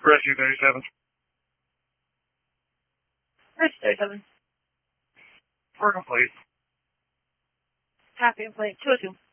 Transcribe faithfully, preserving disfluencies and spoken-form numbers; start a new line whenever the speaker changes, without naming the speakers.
Rescue thirty-seven.
Rescue thirty-seven.
We're complete.
Happy and complete. two oh two.